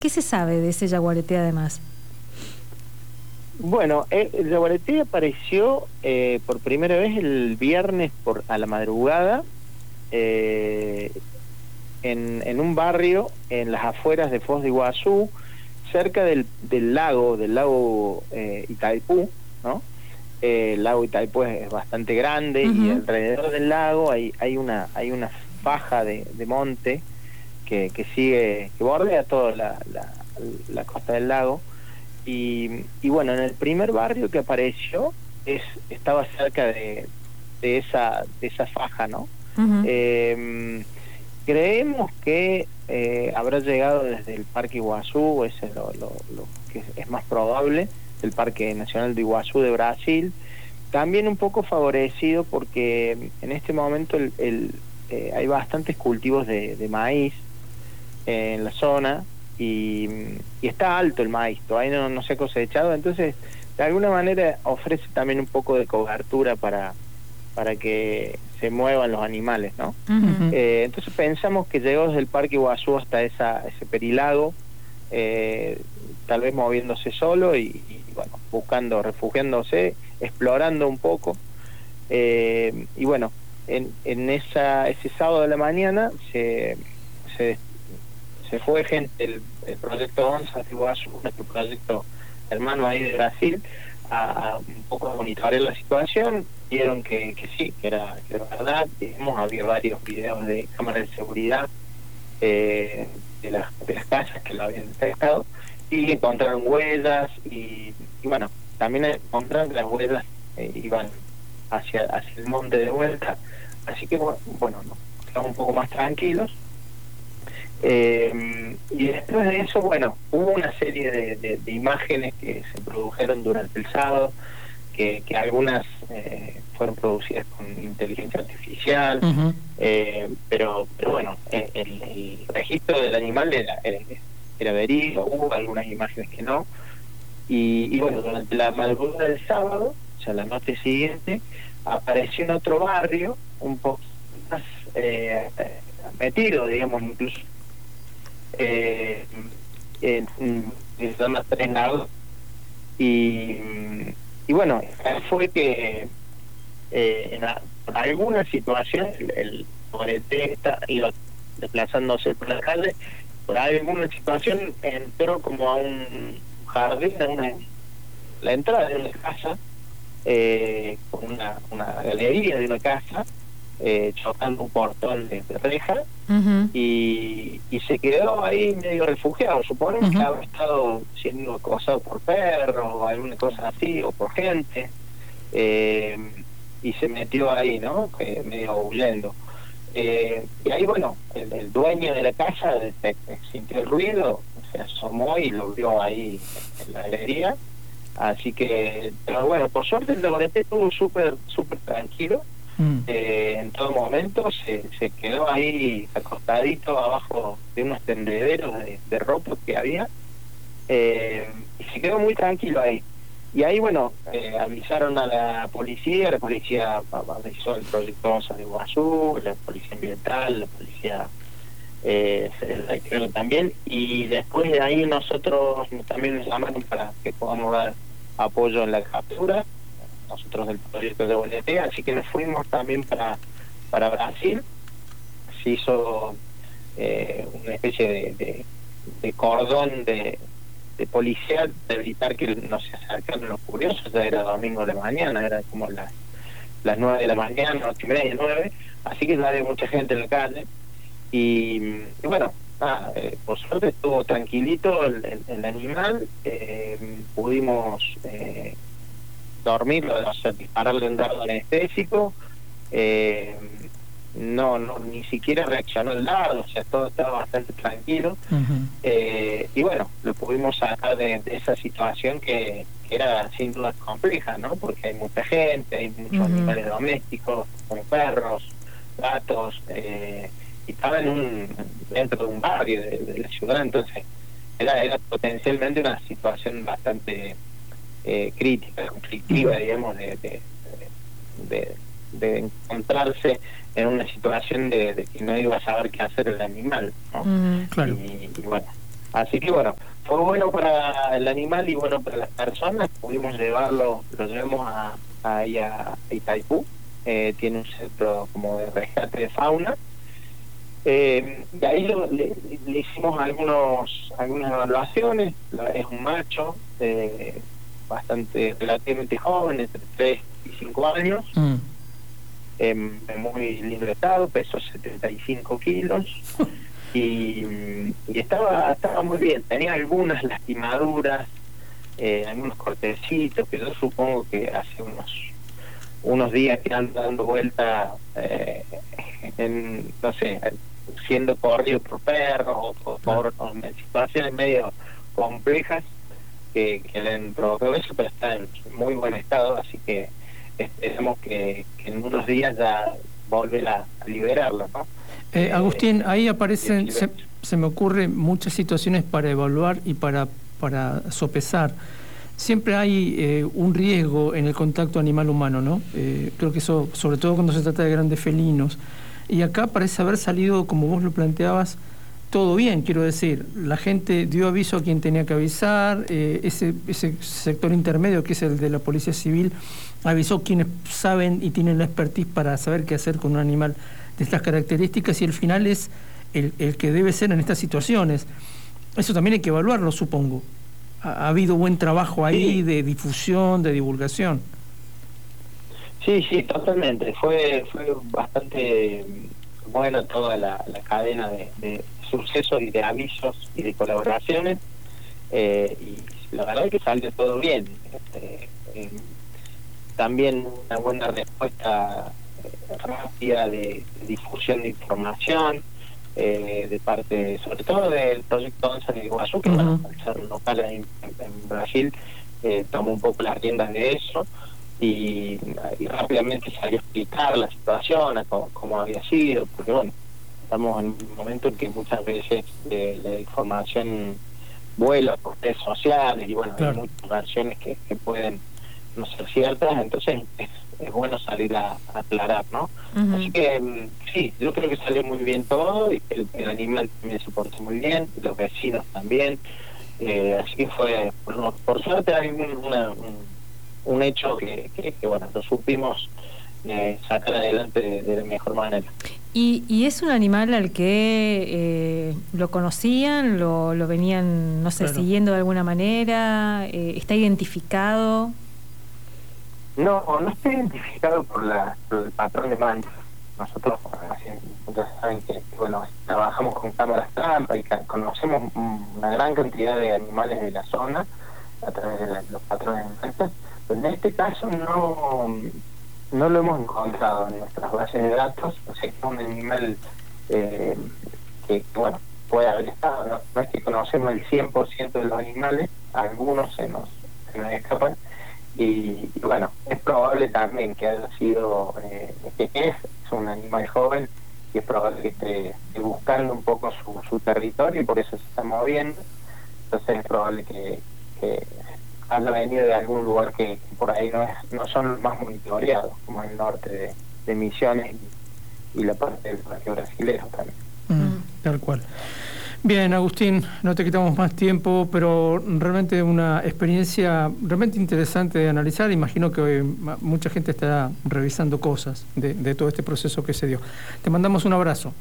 ¿Qué se sabe de ese yaguareté además? Bueno, el yaguareté apareció por primera vez el viernes a la madrugada eh, en un barrio en las afueras de Foz de Iguazú, cerca del lago Itaipú, ¿no? El lago Itaipú es bastante grande y alrededor del lago hay una faja de monte que bordea toda la costa del lago. Y bueno, en el primer barrio que apareció estaba cerca de esa faja, ¿no? Creemos que habrá llegado desde el Parque Iguazú, ese es lo que es más probable, el Parque Nacional de Iguazú de Brasil, también un poco favorecido porque en este momento hay bastantes cultivos de maíz en la zona y está alto el maíz, todavía no se ha cosechado, entonces de alguna manera ofrece también un poco de cobertura para que se muevan los animales, ¿no? Entonces pensamos que llegó desde el Parque Iguazú hasta ese perilago, tal vez moviéndose solo y bueno, buscando, refugiándose, explorando un poco. Y bueno, ese sábado de la mañana se fue gente, el proyecto ONSA de Iguazú, nuestro proyecto hermano ahí de Brasil, a un poco monitorear la situación. Vieron que sí, que era verdad. Había varios videos de cámaras de seguridad de las casas que lo habían detectado y encontraron huellas y bueno, también encontraron que las huellas iban hacia el monte de vuelta, así que bueno, nos quedamos un poco más tranquilos. Y después de eso, bueno, hubo una serie de imágenes que se produjeron durante el sábado, que algunas fueron producidas con inteligencia artificial, pero bueno, el registro del animal era verídico, hubo algunas imágenes que no, y bueno, durante la madrugada del sábado, o sea, la noche siguiente, apareció en otro barrio, un poco más metido, digamos, incluso se llama Tres Lagos, y bueno, fue que por alguna situación el Yaguareté iba desplazándose por la calle, por alguna situación entró como a un jardín, la entrada de una casa, con una galería de una casa, chocando un portón de reja, y se quedó ahí medio refugiado. Suponemos que habrá estado siendo acosado por perros o alguna cosa así, o por gente, y se metió ahí, ¿no? Medio huyendo. Y ahí, bueno, el dueño de la casa sintió el ruido, se asomó y lo vio ahí en la galería. Así que, pero bueno, por suerte el Yaguareté estuvo súper tranquilo. En todo momento se quedó ahí acostadito abajo de unos tendederos de ropa que había, y se quedó muy tranquilo ahí. Y ahí, bueno, avisaron a la policía avisó el proyecto ONSA de Iguazú, la policía ambiental, la policía federal, creo también, y después de ahí nosotros también nos llamaron para que podamos dar apoyo en la captura, nosotros del proyecto de Yaguareté, así que nos fuimos también para Brasil. Se hizo una especie de cordón de policial de evitar que no se acercaran los curiosos. Ya era domingo de la mañana, era como las 9 de la mañana, 8:30, 9, así que ya había mucha gente en la calle. Y bueno, por suerte estuvo tranquilito el animal, pudimos dormirlo, o sea, dispararle un dardo anestésico, no, ni siquiera reaccionó el dardo, o sea, todo estaba bastante tranquilo. Y bueno, lo pudimos sacar de esa situación que era sin duda compleja, ¿no? Porque hay mucha gente, hay muchos animales domésticos, como perros, gatos, y estaba dentro de un barrio de la ciudad, entonces era potencialmente una situación bastante crítica, conflictiva, digamos, de encontrarse en una situación de que no iba a saber qué hacer el animal, ¿no? Claro. Y bueno, Así que bueno, fue bueno para el animal y bueno para las personas. Pudimos lo llevamos ahí a Itaipú. Tiene un centro como de rescate de fauna. Y ahí le hicimos algunas evaluaciones. Es un macho relativamente joven, entre 3 y 5 años, en muy lindo estado, pesó 75 kilos y estaba muy bien. Tenía algunas lastimaduras, algunos cortecitos, que yo supongo que hace unos días que anda dando vuelta no sé, siendo corrido por perros o por situaciones medio complejas que le han provocado eso, pero está en muy buen estado, así que esperemos que en unos días ya volver a liberarlo, ¿no? Agustín, ahí aparecen, se me ocurren muchas situaciones para evaluar y para sopesar. Siempre hay un riesgo en el contacto animal-humano, ¿no? Creo que eso, sobre todo cuando se trata de grandes felinos. Y acá parece haber salido, como vos lo planteabas, todo bien, quiero decir. La gente dio aviso a quien tenía que avisar, ese sector intermedio, que es el de la Policía Civil, avisó quienes saben y tienen la expertise para saber qué hacer con un animal de estas características, y el final es el que debe ser en estas situaciones. Eso también hay que evaluarlo, supongo. ¿Ha habido buen trabajo ahí, sí, de difusión, de divulgación? Sí, totalmente. Fue bastante buena toda la cadena de sucesos y de avisos y de colaboraciones, y la verdad es que salió todo bien. También una buena respuesta rápida de difusión de información, de parte, sobre todo del proyecto Onza de Iguazú, que bueno, al ser local en Brasil, tomó un poco las riendas de eso y rápidamente salió a explicar la situación, cómo había sido, porque bueno, estamos en un momento en que muchas veces la información vuela por redes sociales y bueno, claro, hay muchas versiones que pueden no ser ciertas, entonces es bueno salir a aclarar, ¿no? Así que sí, yo creo que salió muy bien todo, y el animal también se portó muy bien, los vecinos también, así que fue, por suerte hay un hecho que bueno, lo supimos sacar adelante de la mejor manera. ¿Y es un animal al que lo conocían, lo venían, no sé, claro, siguiendo de alguna manera? ¿Está identificado? No está identificado por el patrón de manchas. Nosotros, ustedes saben que bueno, trabajamos con cámaras trampa y conocemos una gran cantidad de animales de la zona a través de los patrones de manchas, pero en este caso no lo hemos encontrado en nuestras bases de datos. O sea, que es un animal que bueno, puede haber estado, no es que conocemos el 100% de los animales, algunos se nos escapan, y bueno, es probable también que haya sido que es un animal joven y es probable que esté buscando un poco su territorio y por eso se está moviendo. Entonces es probable que haya venido de algún lugar que por ahí no son los más monitoreados, como el norte de Misiones y la parte del parque brasilero también. Tal cual. Bien, Agustín, no te quitamos más tiempo, pero realmente una experiencia realmente interesante de analizar. Imagino que mucha gente estará revisando cosas de todo este proceso que se dio. Te mandamos un abrazo.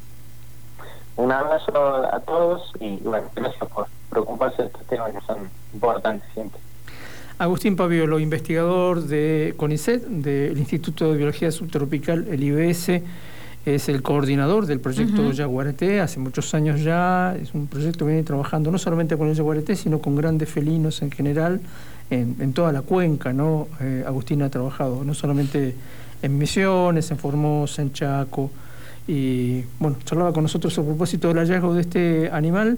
Un abrazo a todos y bueno, gracias por preocuparse de estos temas que son importantes siempre. Agustín Paviolo, investigador de CONICET, del Instituto de Biología Subtropical, el IBS, es el coordinador del proyecto Yaguareté, hace muchos años ya. Es un proyecto que viene trabajando no solamente con el Yaguareté, sino con grandes felinos en general, en toda la cuenca, ¿no? Agustín ha trabajado no solamente en Misiones, en Formosa, en Chaco, y bueno, charlaba con nosotros a propósito del hallazgo de este animal.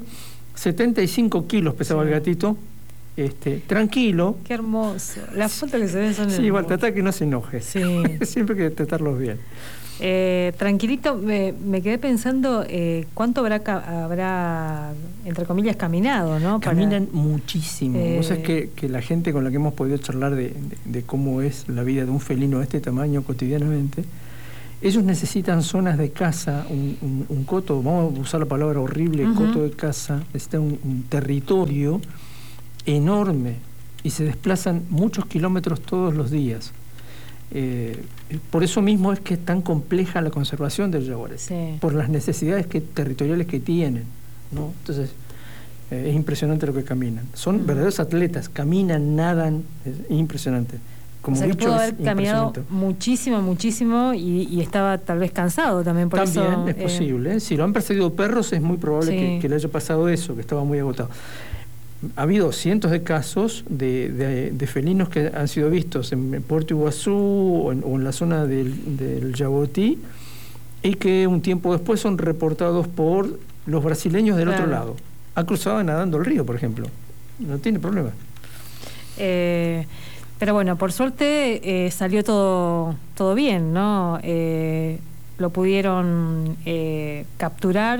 75 kilos pesaba el gatito, tranquilo. Qué hermoso. Las fotos que se ven son sí, igual trata que no se enoje. Sí. Siempre hay que tratarlos bien. Tranquilito, me quedé pensando cuánto habrá, entre comillas, caminado, ¿no? Caminan muchísimo. Vos sabés que la gente con la que hemos podido charlar de cómo es la vida de un felino de este tamaño cotidianamente, Ellos necesitan zonas de caza, un coto, vamos a usar la palabra horrible, coto de caza, necesitan un territorio enorme y se desplazan muchos kilómetros todos los días. Por eso mismo es que es tan compleja la conservación del jaguar, por las necesidades territoriales que tienen, ¿no? Entonces, es impresionante lo que caminan. Son verdaderos atletas, caminan, nadan, es impresionante. Como o sea, que pudo haber caminado muchísimo y estaba tal vez cansado también por también eso. También es posible. Si lo han perseguido perros, es muy probable que le haya pasado eso, que estaba muy agotado. Ha habido cientos de casos de felinos que han sido vistos en Puerto Iguazú o en la zona del Jabotí y que un tiempo después son reportados por los brasileños del otro lado. Ha cruzado nadando el río, por ejemplo. No tiene problema. Pero bueno, por suerte salió todo bien, ¿no? Lo pudieron capturar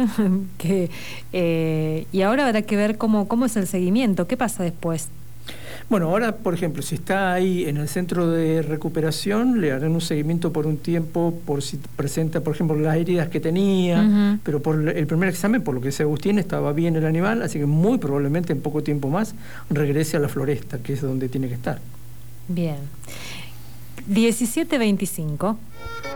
y ahora habrá que ver cómo es el seguimiento, qué pasa después. Bueno, ahora, por ejemplo, si está ahí en el centro de recuperación, le harán un seguimiento por un tiempo, por si presenta, por ejemplo, las heridas que tenía, pero por el primer examen, por lo que dice Agustín, estaba bien el animal, así que muy probablemente en poco tiempo más regrese a la floresta, que es donde tiene que estar. Bien. 17:25.